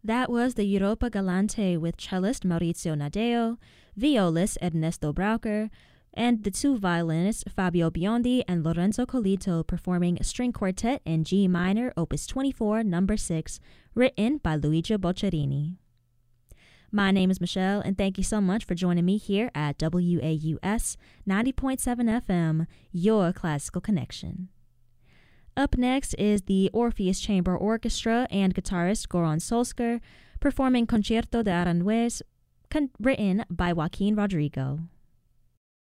That was the Europa Galante with cellist Maurizio Nadeo, violist Ernesto Braucher, and the two violinists Fabio Biondi and Lorenzo Colito performing String Quartet in G minor, Opus 24, number 6, written by Luigi Boccherini. My name is Michelle, and thank you so much for joining me here at WAUS 90.7 FM, your classical connection. Up next is the Orpheus Chamber Orchestra and guitarist Goran Solskjaer performing Concierto de Aranjuez, written by Joaquin Rodrigo.